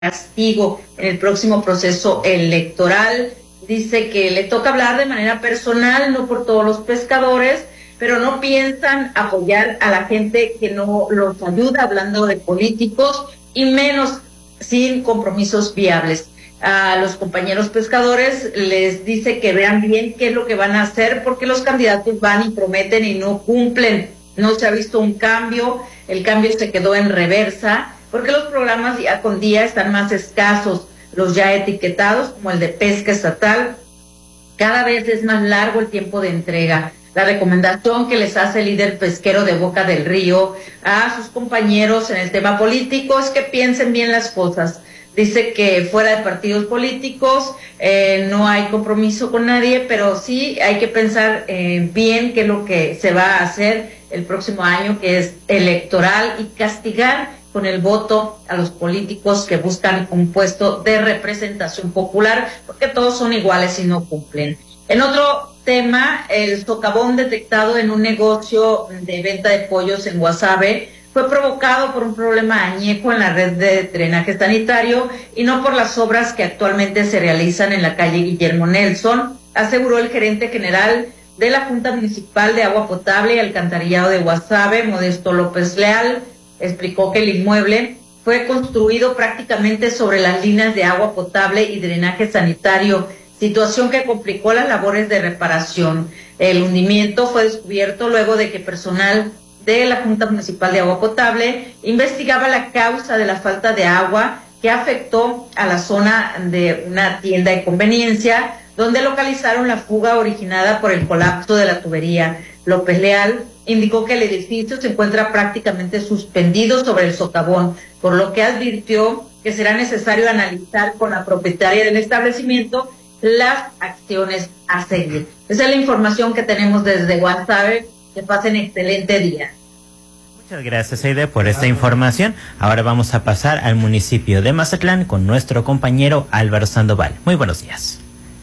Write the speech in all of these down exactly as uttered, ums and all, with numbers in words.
castigo en el próximo proceso electoral. Dice que le toca hablar de manera personal, no por todos los pescadores, pero no piensan apoyar a la gente que no los ayuda, hablando de políticos, y menos sin compromisos viables. A los compañeros pescadores les dice que vean bien qué es lo que van a hacer, porque los candidatos van y prometen y no cumplen. No se ha visto un cambio, el cambio se quedó en reversa, porque los programas día con día están más escasos. Los ya etiquetados, como el de pesca estatal, cada vez es más largo el tiempo de entrega. La recomendación que les hace el líder pesquero de Boca del Río a sus compañeros en el tema político es que piensen bien las cosas. Dice que fuera de partidos políticos eh, no hay compromiso con nadie, pero sí hay que pensar eh, bien qué es lo que se va a hacer el próximo año, que es electoral, y castigar con el voto a los políticos que buscan un puesto de representación popular, porque todos son iguales y no cumplen. En otro tema, el socavón detectado en un negocio de venta de pollos en Guasave fue provocado por un problema añejo en la red de drenaje sanitario y no por las obras que actualmente se realizan en la calle Guillermo Nelson, aseguró el gerente general de la Junta Municipal de Agua Potable y Alcantarillado de Guasave, Modesto López Leal. Explicó que el inmueble fue construido prácticamente sobre las líneas de agua potable y drenaje sanitario, situación que complicó las labores de reparación. El hundimiento fue descubierto luego de que personal de la Junta Municipal de Agua Potable investigaba la causa de la falta de agua que afectó a la zona de una tienda de conveniencia, donde localizaron la fuga originada por el colapso de la tubería. López Leal indicó que el edificio se encuentra prácticamente suspendido sobre el socavón, por lo que advirtió que será necesario analizar con la propietaria del establecimiento las acciones a seguir. Esa es la información que tenemos desde Guasave. Que pasen excelente día. Muchas gracias, Aide, por esta información. Ahora vamos a pasar al municipio de Mazatlán con nuestro compañero Álvaro Sandoval. Muy buenos días.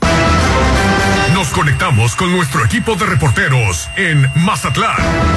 Nos conectamos con nuestro equipo de reporteros en Mazatlán.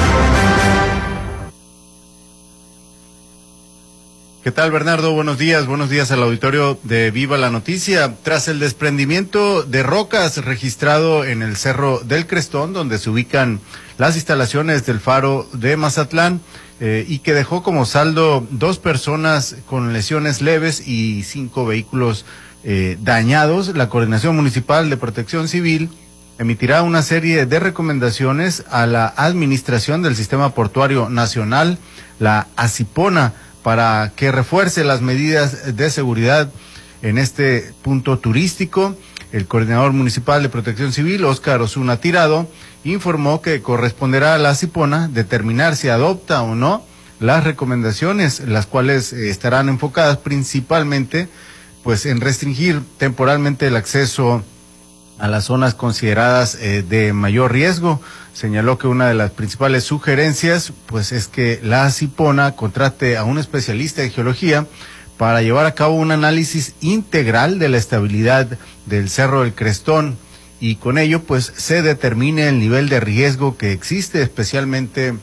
¿Qué tal, Bernardo? Buenos días, buenos días al auditorio de Viva la Noticia. Tras el desprendimiento de rocas registrado en el Cerro del Crestón, donde se ubican las instalaciones del Faro de Mazatlán, eh, y que dejó como saldo dos personas con lesiones leves y cinco vehículos eh, dañados, la Coordinación Municipal de Protección Civil emitirá una serie de recomendaciones a la Administración del Sistema Portuario Nacional, la ASIPONA, para que refuerce las medidas de seguridad en este punto turístico. El coordinador municipal de Protección Civil, Óscar Osuna Tirado, informó que corresponderá a la ASIPONA determinar si adopta o no las recomendaciones, las cuales eh, estarán enfocadas principalmente pues en restringir temporalmente el acceso a las zonas consideradas eh, de mayor riesgo. Señaló que una de las principales sugerencias pues es que la ASIPONA contrate a un especialista en geología para llevar a cabo un análisis integral de la estabilidad del Cerro del Crestón, y con ello pues se determine el nivel de riesgo que existe, especialmente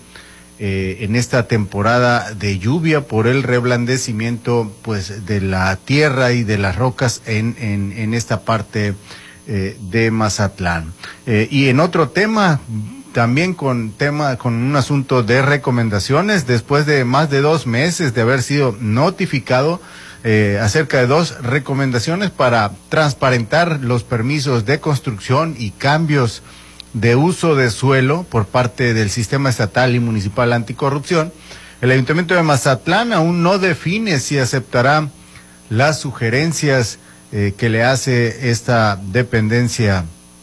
eh, en esta temporada de lluvia, por el reblandecimiento pues de la tierra y de las rocas en, en, en esta parte eh, de Mazatlán. Eh, y en otro tema, también con tema, con un asunto de recomendaciones, después de más de dos meses de haber sido notificado eh, acerca de dos recomendaciones para transparentar los permisos de construcción y cambios de uso de suelo por parte del Sistema Estatal y Municipal Anticorrupción, el Ayuntamiento de Mazatlán aún no define si aceptará las sugerencias eh, que le hace esta dependencia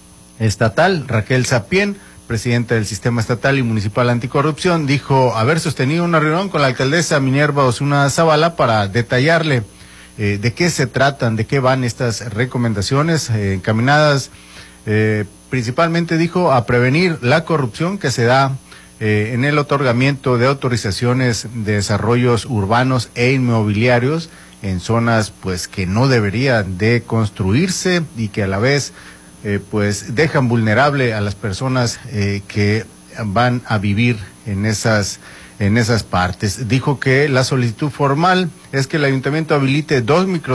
estatal. Raquel Sapien, presidenta del Sistema Estatal y Municipal Anticorrupción, dijo haber sostenido una reunión con la alcaldesa Minerva Osuna Zavala para detallarle eh, de qué se tratan, de qué van estas recomendaciones eh, encaminadas eh, principalmente, dijo, a prevenir la corrupción que se da eh, en el otorgamiento de autorizaciones de desarrollos urbanos e inmobiliarios en zonas pues que no deberían de construirse y que a la vez Eh, pues dejan vulnerable a las personas eh, que van a vivir en esas en esas partes. Dijo que la solicitud formal es que el ayuntamiento habilite dos micro